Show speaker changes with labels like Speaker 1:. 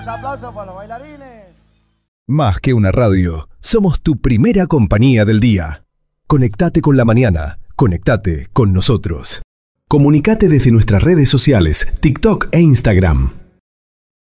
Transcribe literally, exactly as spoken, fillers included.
Speaker 1: aplausos para los bailarines.
Speaker 2: Más que una radio, somos tu primera compañía del día. Conectate con la mañana, conectate con nosotros. Comunicate desde nuestras redes sociales, TikTok e Instagram.